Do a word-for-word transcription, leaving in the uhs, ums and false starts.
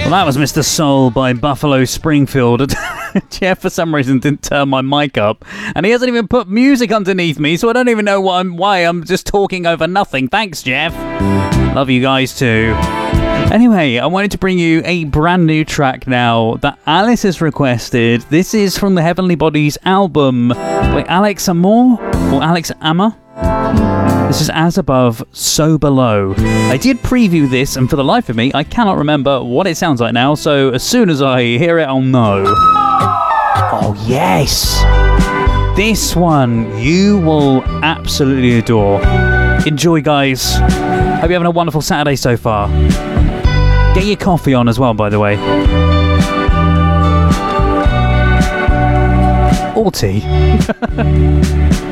Well, that was Mister Soul by Buffalo Springfield. Jeff, for some reason, didn't turn my mic up. And he hasn't even put music underneath me, so I don't even know what I'm, why I'm just talking over nothing. Thanks, Jeff. Love you guys too. Anyway, I wanted to bring you a brand new track now that Alice has requested. This is from the Heavenly Bodies album by Alex Amor, or Alex Amma. This is As Above, So Below. I did preview this, and for the life of me, I cannot remember what it sounds like now, so as soon as I hear it, I'll know. Oh, yes! This one you will absolutely adore. Enjoy, guys. Hope you're having a wonderful Saturday so far. Get your coffee on as well, by the way. Or tea.